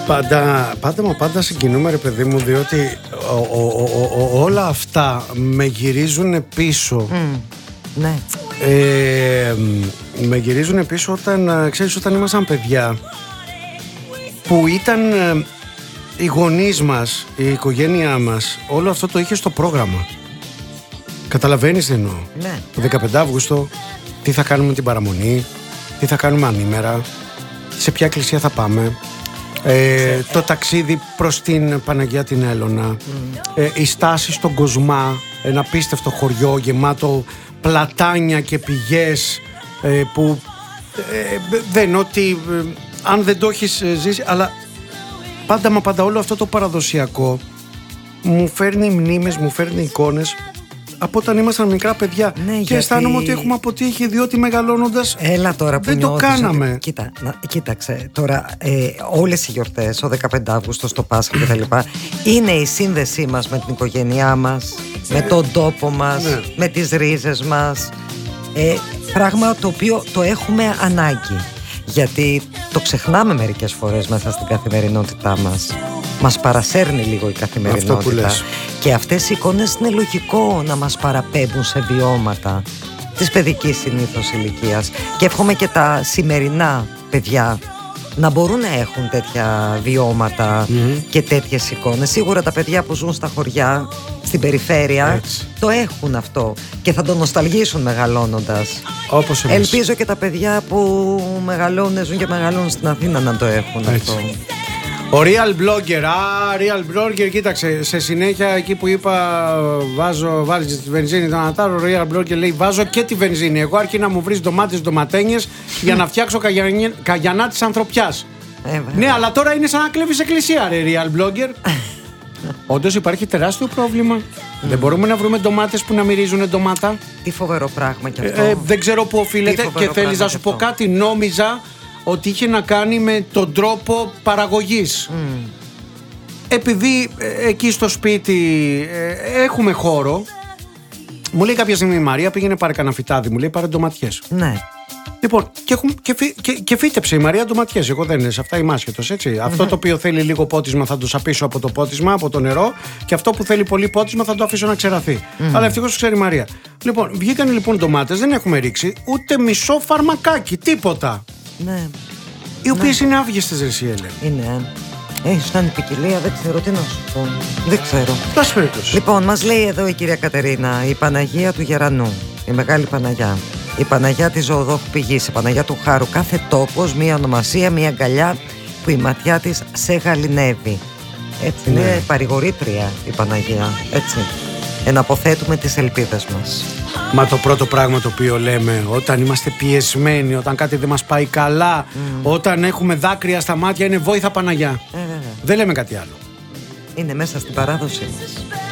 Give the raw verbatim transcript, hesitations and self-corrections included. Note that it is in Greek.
Πάντα, πάντα μα πάντα συγκινούμε, ρε παιδί μου, διότι ο, ο, ο, ο, όλα αυτά με γυρίζουν πίσω. Mm, ναι. Ε, με γυρίζουν πίσω όταν, ξέρεις, όταν ήμασταν παιδιά, που ήταν ε, οι γονείς μας, η οικογένειά μας, όλο αυτό το είχε στο πρόγραμμα. Καταλαβαίνεις τι εννοώ? Ναι. Το δεκαπέντε Αυγούστου, τι θα κάνουμε την παραμονή, τι θα κάνουμε ανήμερα, σε ποια εκκλησία θα πάμε. Ε, το ταξίδι προς την Παναγία την Έλωνα, mm. ε, η στάση στον Κοσμά, ένα απίστευτο χωριό γεμάτο πλατάνια και πηγές, ε, που ε, δεν ότι ε, αν δεν το έχεις ζήσει, αλλά πάντα μα πάντα όλο αυτό το παραδοσιακό μου φέρνει μνήμες, μου φέρνει εικόνες από όταν ήμασταν μικρά παιδιά. Ναι, και γιατί... αισθάνομαι ότι έχουμε αποτύχει, διότι μεγαλώνοντας Έλα τώρα που δεν το κάναμε. Ότι... Κοίτα, να, κοίταξε τώρα, ε, όλες οι γιορτές, ο δεκαπέντε Αυγούστου, το Πάσχα κτλ. Είναι η σύνδεσή μας με την οικογένειά μας, με τον τόπο μας, ναι. με τις ρίζες μας. Ε, πράγμα το οποίο το έχουμε ανάγκη. Γιατί το ξεχνάμε μερικές φορές μέσα στην καθημερινότητά μας. Μας παρασέρνει λίγο η καθημερινότητα. Και αυτές οι εικόνες είναι λογικό να μας παραπέμπουν σε βιώματα της παιδικής συνήθως ηλικίας. Και εύχομαι και τα σημερινά παιδιά να μπορούν να έχουν τέτοια βιώματα mm-hmm. και τέτοιες εικόνες. Σίγουρα τα παιδιά που ζουν στα χωριά, στην περιφέρεια, έτσι. Το έχουν αυτό και θα το νοσταλγήσουν μεγαλώνοντας. Όπως εμείς. Ελπίζω και τα παιδιά που μεγαλώνουν, ζουν και μεγαλώνουν στην Αθήνα να το έχουν, έτσι. Αυτό. Ο Real Blogger, α, Real Blogger, κοίταξε, σε συνέχεια εκεί που είπα βάζω, βάζεις τη βενζίνη τον Ανατάρο, ο Real Blogger λέει βάζω και τη βενζίνη. Εγώ αρκεί να μου βρεις ντομάτες, ντοματένιες για να φτιάξω καγιανί, καγιανά της ανθρωπιάς. Ε, ναι, αλλά τώρα είναι σαν να κλέβεις εκκλησία, ρε Real Blogger. Όντως υπάρχει τεράστιο πρόβλημα. Mm. Δεν μπορούμε να βρούμε ντομάτες που να μυρίζουν ντομάτα. Τι φοβερό πράγμα κι αυτό. Ε, δεν ξέρω πού οφείλεται και θέλεις να σου πω κάτι, νόμιζα ότι είχε να κάνει με τον τρόπο παραγωγής. Mm. Επειδή ε, εκεί στο σπίτι ε, έχουμε χώρο, μου λέει κάποια στιγμή η Μαρία πήγαινε πάρε κανένα φυτάδι, μου λέει πάρε ντοματιές. Ναι. Λοιπόν, και, έχουμε, και, φύ, και, και φύτεψε η Μαρία ντοματιές. Εγώ δεν είναι σε αυτά είμαι άσχετος, έτσι. Mm-hmm. Αυτό το οποίο θέλει λίγο πότισμα θα το σαπίσω από το πότισμα, από το νερό, και αυτό που θέλει πολύ πότισμα θα το αφήσω να ξεραθεί. Mm-hmm. Αλλά ευτυχώς ξέρει η Μαρία. Λοιπόν, βγήκαν λοιπόν ντομάτες, δεν έχουμε ρίξει ούτε μισό φαρμακάκι, τίποτα. Ναι. Οι οποίες ναι. είναι άβγεστες, ρε εσύ, Έλενα. Είναι. Έχεις κάνει ποικιλία, δεν ξέρω τι να σου πω. Δεν ξέρω. Πάση περιπτώσει. Λοιπόν, μας λέει εδώ η κυρία Κατερίνα, η Παναγία του Γερανού, η Μεγάλη Παναγιά, η Παναγιά της Ζωοδόχου Πηγής, η Παναγιά του Χάρου. Κάθε τόπος, μία ονομασία, μία αγκαλιά που η ματιά της σε γαληνεύει. Έτσι, ναι. Είναι παρηγορήτρια η Παναγία. Έτσι. Εναποθέτουμε τις ελπίδες μας. Μα το πρώτο πράγμα το οποίο λέμε όταν είμαστε πιεσμένοι, όταν κάτι δεν μας πάει καλά, mm. όταν έχουμε δάκρυα στα μάτια, είναι βόηθα Παναγιά. Ε, δεν λέμε κάτι άλλο. Είναι μέσα στην παράδοσή μας.